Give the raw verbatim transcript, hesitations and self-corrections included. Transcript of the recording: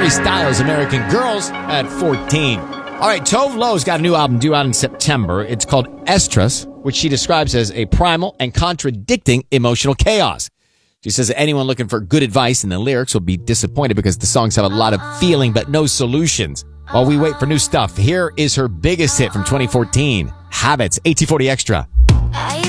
Harry Styles, American Girls, at fourteen. All right, Tove Lo's got a new album due out in September. It's called Estrus, which she describes as a primal and contradicting emotional chaos. She says that anyone looking for good advice in the lyrics will be disappointed because the songs have a lot of feeling but no solutions. While we wait for new stuff, here is her biggest hit from twenty fourteen, Habits, eighteen forty Extra.